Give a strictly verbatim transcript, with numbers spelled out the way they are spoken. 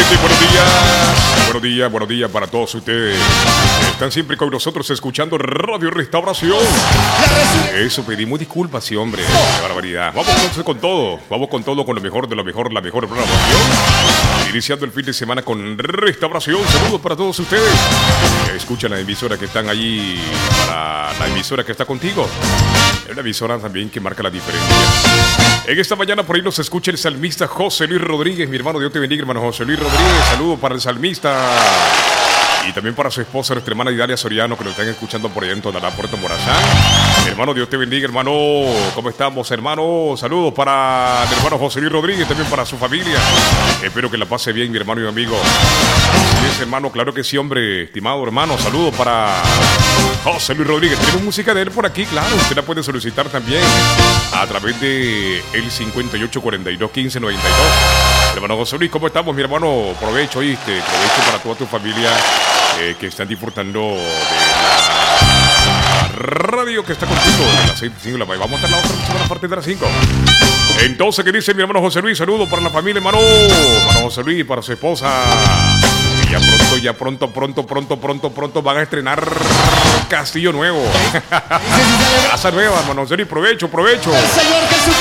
gente, buenos días. Buenos días, buenos días para todos ustedes. Están siempre con nosotros escuchando Radio Restauración. Eso, pedimos disculpas, sí, hombre. Qué barbaridad. Vamos entonces con todo. Vamos con todo, con lo mejor de lo mejor, la mejor programación. Iniciando el fin de semana con Restauración. Saludos para todos ustedes. Escuchan la emisora que están allí, para la emisora que está contigo. Es una emisora también que marca la diferencia. En esta mañana por ahí nos escucha el salmista José Luis Rodríguez. Mi hermano, Dios te bendiga, hermano José Luis Rodríguez. Saludos para el salmista. Y también para su esposa, nuestra hermana Idalia Soriano, que nos están escuchando por allá en Tonalá, Puerto Morazán. Hermano, Dios te bendiga, hermano. ¿Cómo estamos, hermano? Saludos para mi hermano José Luis Rodríguez, también para su familia. Espero que la pase bien, mi hermano y mi amigo. Así es, hermano, claro que sí, hombre. Estimado hermano, saludos para José Luis Rodríguez. Tenemos música de él por aquí, claro. Usted la puede solicitar también a través de el cincuenta y ocho cuarenta y dos quince noventa y dos. Hermano José Luis, ¿cómo estamos, mi hermano? Provecho, ¿oíste? Provecho para toda tu familia. Eh, que están disfrutando de la radio que está contigo de las seis y cinco. Vamos a estar la otra semana a partir de las cinco. Entonces, ¿qué dice mi hermano José Luis? Saludos para la familia, hermano. Hermano José Luis, para su esposa. Y ya pronto, ya pronto, pronto, pronto, pronto, pronto van a estrenar Castillo Nuevo. Casa nueva, hermano José Luis. Provecho, provecho.